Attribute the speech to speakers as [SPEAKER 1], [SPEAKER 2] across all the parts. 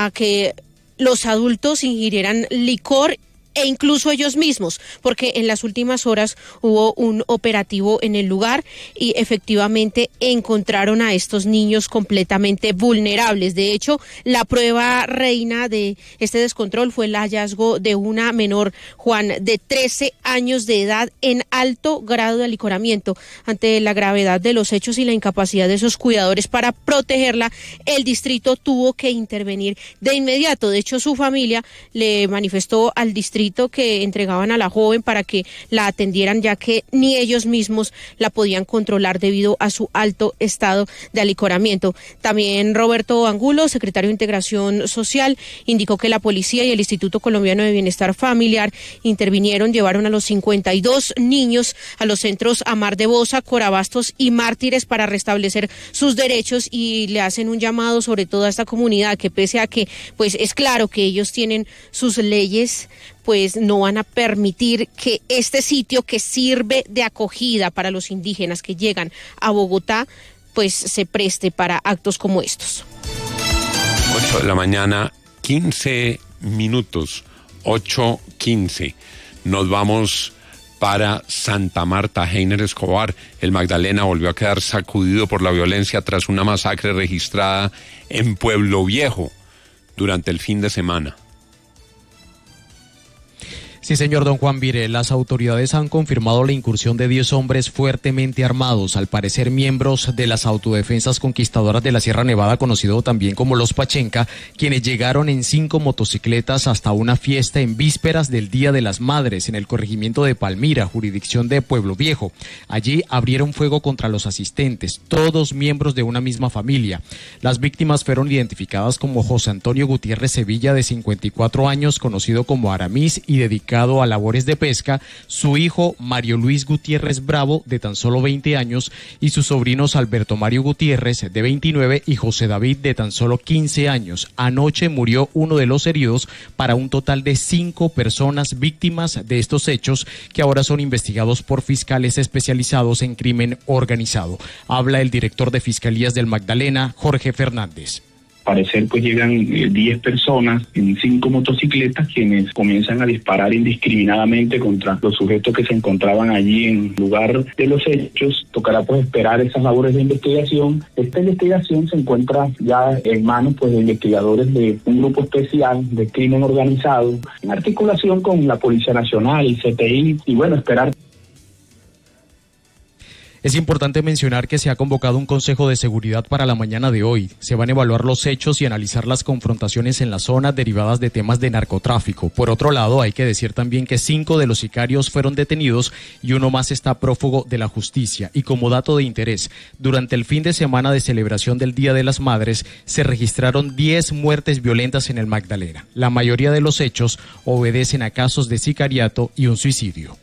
[SPEAKER 1] para que los adultos ingirieran licor e incluso ellos mismos, porque en las últimas horas hubo un operativo en el lugar y efectivamente encontraron a estos niños completamente vulnerables. De hecho, la prueba reina de este descontrol fue el hallazgo de una menor, Juan, de 13 años de edad en alto grado de alicoramiento. Ante la gravedad de los hechos y la incapacidad de esos cuidadores para protegerla, el distrito tuvo que intervenir de inmediato. De hecho, su familia le manifestó al distrito que entregaban a la joven para que la atendieran, ya que ni ellos mismos la podían controlar debido a su alto estado de alicoramiento. También Roberto Angulo, secretario de Integración Social, indicó que la policía y el Instituto Colombiano de Bienestar Familiar intervinieron, llevaron a los 52 niños a los centros Amar de Bosa, Corabastos y Mártires para restablecer sus derechos, y le hacen un llamado sobre todo a esta comunidad que, pese a que pues es claro que ellos tienen sus leyes, pues no van a permitir que este sitio que sirve de acogida para los indígenas que llegan a Bogotá, pues se preste para actos como estos.
[SPEAKER 2] 8 de la mañana, 15 minutos, 8:15. Nos vamos para Santa Marta. Heiner Escobar, el Magdalena, volvió a quedar sacudido por la violencia tras una masacre registrada en Pueblo Viejo durante el fin de semana.
[SPEAKER 3] Sí, señor don Juan Vire, las autoridades han confirmado la incursión de 10 hombres fuertemente armados, al parecer miembros de las autodefensas conquistadoras de la Sierra Nevada, conocido también como los Pachenca, quienes llegaron en 5 motocicletas hasta una fiesta en vísperas del Día de las Madres en el corregimiento de Palmira, jurisdicción de Pueblo Viejo. Allí abrieron fuego contra los asistentes, todos miembros de una misma familia. Las víctimas fueron identificadas como José Antonio Gutiérrez Sevilla, de 54 años, conocido como Aramis y dedicado a labores de pesca, su hijo Mario Luis Gutiérrez Bravo, de tan solo 20 años, y sus sobrinos Alberto Mario Gutiérrez, de 29, y José David, de tan solo 15 años. Anoche murió uno de los heridos, para un total de 5 personas víctimas de estos hechos, que ahora son investigados por fiscales especializados en crimen organizado. Habla el director de Fiscalías del Magdalena, Jorge Fernández.
[SPEAKER 4] Parecer pues llegan 10 personas en 5 motocicletas, quienes comienzan a disparar indiscriminadamente contra los sujetos que se encontraban allí en el lugar de los hechos. Tocará pues esperar esas labores de investigación. Esta investigación se encuentra ya en manos pues de investigadores de un grupo especial de crimen organizado, en articulación con la Policía Nacional, el CTI, y bueno, esperar.
[SPEAKER 3] Es importante mencionar que se ha convocado un consejo de seguridad para la mañana de hoy. Se van a evaluar los hechos y analizar las confrontaciones en la zona derivadas de temas de narcotráfico. Por otro lado, hay que decir también que 5 de los sicarios fueron detenidos y uno más está prófugo de la justicia. Y como dato de interés, durante el fin de semana de celebración del Día de las Madres, se registraron 10 muertes violentas en el Magdalena. La mayoría de los hechos obedecen a casos de sicariato y un suicidio.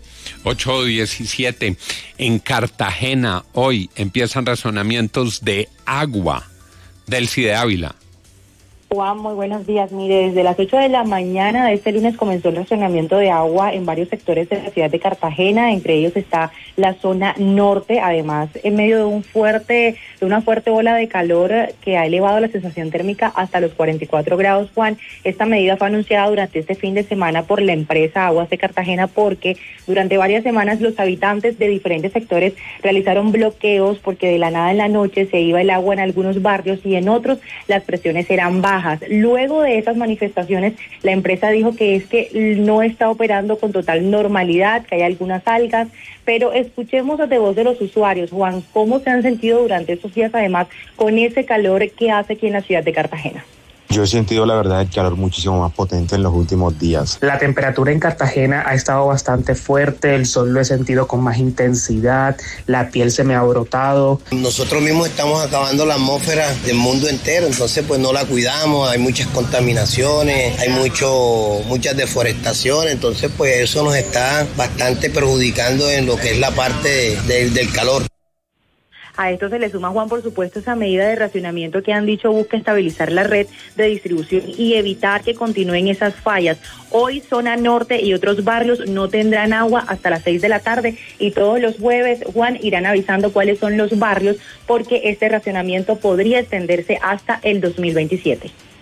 [SPEAKER 2] 8:17. En Cartagena hoy empiezan razonamientos de agua. Delcy de Ávila.
[SPEAKER 5] Juan, muy buenos días. Mire, desde las 8 de la mañana de este lunes comenzó el racionamiento de agua en varios sectores de la ciudad de Cartagena. Entre ellos está la zona norte, además en medio de una fuerte ola de calor que ha elevado la sensación térmica hasta los 44 grados, Juan. Esta medida fue anunciada durante este fin de semana por la empresa Aguas de Cartagena, porque durante varias semanas los habitantes de diferentes sectores realizaron bloqueos porque de la nada en la noche se iba el agua en algunos barrios y en otros las presiones eran bajas. Luego de esas manifestaciones, la empresa dijo que es que no está operando con total normalidad, que hay algunas algas, pero escuchemos de voz de los usuarios, Juan, cómo se han sentido durante estos días, además, con ese calor que hace aquí en la ciudad de Cartagena.
[SPEAKER 6] Yo he sentido, la verdad, el calor muchísimo más potente en los últimos días.
[SPEAKER 7] La temperatura en Cartagena ha estado bastante fuerte, el sol lo he sentido con más intensidad, la piel se me ha brotado.
[SPEAKER 8] Nosotros mismos estamos acabando la atmósfera del mundo entero, entonces pues no la cuidamos, hay muchas contaminaciones, hay muchas deforestaciones, entonces pues eso nos está bastante perjudicando en lo que es la parte del calor.
[SPEAKER 5] A esto se le suma, Juan, por supuesto, esa medida de racionamiento que han dicho busca estabilizar la red de distribución y evitar que continúen esas fallas. Hoy zona norte y otros barrios no tendrán agua hasta las 6 de la tarde y todos los jueves, Juan, irán avisando cuáles son los barrios porque este racionamiento podría extenderse hasta el 2027.